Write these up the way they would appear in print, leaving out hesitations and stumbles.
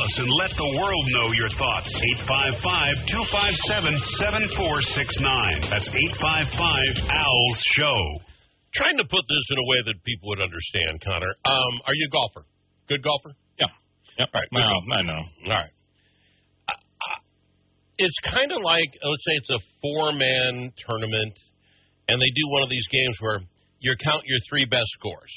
us and let the world know your thoughts. 855-257-7469. That's 855-AL's show. Trying to put this in a way that people would understand, Connor. Are you a golfer? Good golfer? Yeah. Yep. All right. No, I know. All right. It's kind of like, let's say it's a 4-man tournament, and they do one of these games where you count your 3 best scores.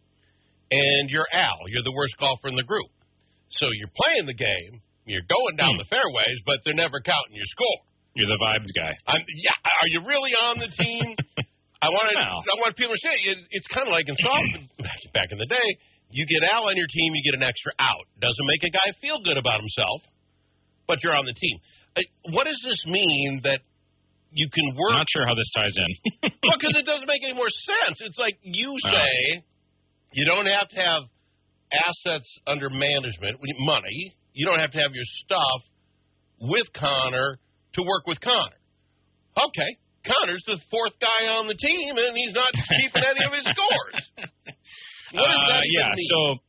And you're Al. You're the worst golfer in the group. So you're playing the game, you're going down the fairways, but they're never counting your score. You're the vibes guy. Yeah. Are you really on the team? I want people to say it's kind of like in softball back in the day. You get Al on your team, you get an extra out. Doesn't make a guy feel good about himself, but you're on the team. What does this mean that you can work? Not sure how this ties in. Well, because it doesn't make any more sense. It's like you say you don't have to have assets under management, money. You don't have to have your stuff with Connor to work with Connor. Okay, Connor's the 4th guy on the team, and he's not keeping any of his scores. What does that even mean? So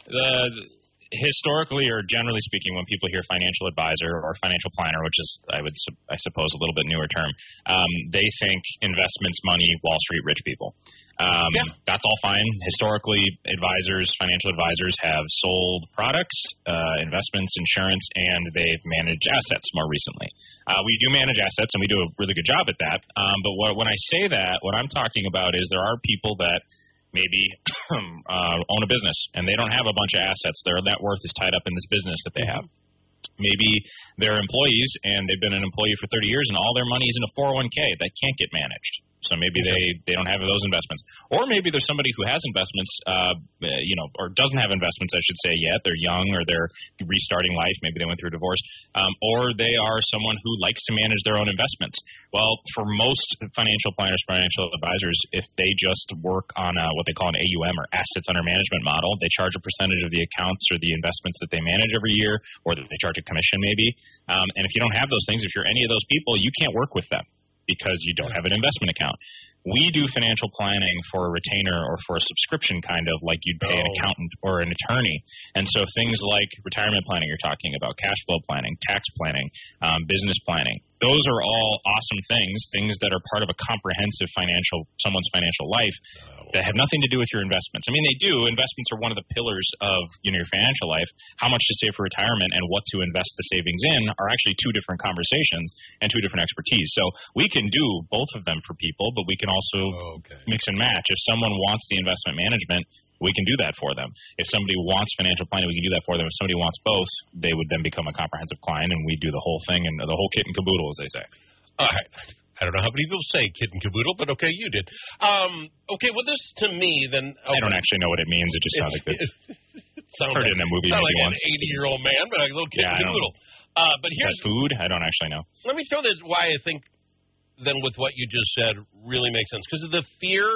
historically, or generally speaking, when people hear financial advisor or financial planner, which is, I suppose, a little bit newer term, they think investments, money, Wall Street, rich people. That's all fine. Historically, financial advisors have sold products, investments, insurance, and they've managed assets more recently. We do manage assets, and we do a really good job at that. But when I say that, what I'm talking about is there are people that maybe own a business, and they don't have a bunch of assets. Their net worth is tied up in this business that they have. Maybe they're employees, and they've been an employee for 30 years, and all their money is in a 401k that can't get managed. So maybe they don't have those investments. Or maybe there's somebody who has investments, or doesn't have investments, I should say, yet. They're young, or they're restarting life. Maybe they went through a divorce. Or they are someone who likes to manage their own investments. Well, for most financial planners, financial advisors, if they just work on what they call an AUM, or assets under management model, they charge a percentage of the accounts or the investments that they manage every year, or that they charge a commission maybe. And if you don't have those things, if you're any of those people, you can't work with them, because you don't have an investment account. We do financial planning for a retainer or for a subscription, kind of like you'd pay an accountant or an attorney. And so things like retirement planning you're talking about, cash flow planning, tax planning, business planning, those are all awesome things that are part of a comprehensive someone's financial life that have nothing to do with your investments. I mean, they do. Investments are one of the pillars of your financial life. How much to save for retirement and what to invest the savings in are actually 2 different conversations and 2 different expertise. So we can do both of them for people, but we can also mix and match. If someone wants the investment management, we can do that for them. If somebody wants financial planning, we can do that for them. If somebody wants both, they would then become a comprehensive client, and we do the whole thing and the whole kit and caboodle, as they say. All right. I don't know how many people say kit and caboodle, but okay, you did. Well, this to me, then... Okay. I don't actually know what it means. It just sounds like this. Heard it in a movie maybe like once. An 80-year-old man, but a little kit and caboodle. But here's food? I don't actually know. Let me throw this why I think, then, with what you just said really makes sense. Because of the fear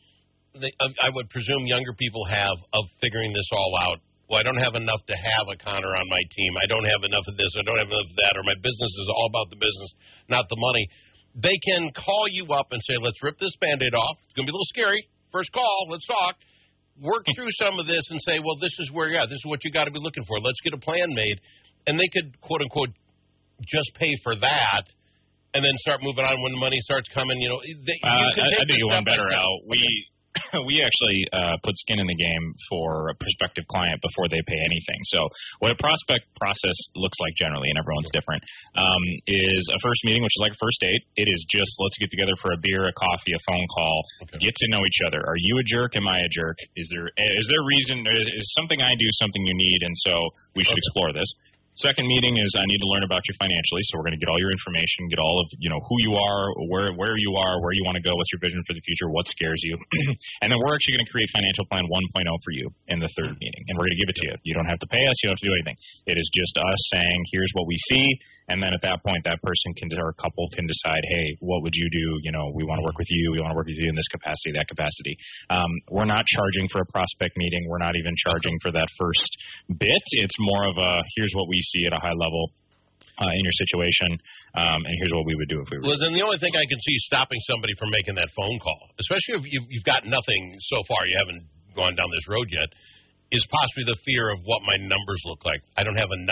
I would presume younger people have of figuring this all out. Well, I don't have enough to have a Connor on my team. I don't have enough of this. I don't have enough of that. Or my business is all about the business, not the money. They can call you up and say, let's rip this Band-Aid off. It's going to be a little scary. First call. Let's talk. Work through some of this and say, well, this is where you're at. This is what you got to be looking for. Let's get a plan made. And they could, quote, unquote, just pay for that and then start moving on when the money starts coming. You know, I do you one better, Al. We actually put skin in the game for a prospective client before they pay anything. So what a prospect process looks like generally, and everyone's different, is a first meeting, which is like a first date. It is just let's get together for a beer, a coffee, a phone call, get to know each other. Are you a jerk? Am I a jerk? Is there reason? Is something I do something you need? And so we should explore this. Second meeting is I need to learn about you financially, so we're going to get all your information, get all of, who you are, where you are, where you want to go, what's your vision for the future, what scares you. And then we're actually going to create Financial Plan 1.0 for you in the third meeting, and we're going to give it to you. You don't have to pay us. You don't have to do anything. It is just us saying, here's what we see, and then at that point, that person or a couple can decide, hey, what would you do? We want to work with you. We want to work with you in this capacity, that capacity. We're not charging for a prospect meeting. We're not even charging for that first bit. It's more of a, here's what we see at a high level in your situation, and here's what we would do if we were. Well, then the only thing I can see stopping somebody from making that phone call, especially if you've got nothing so far, you haven't gone down this road yet, is possibly the fear of what my numbers look like. I don't have enough.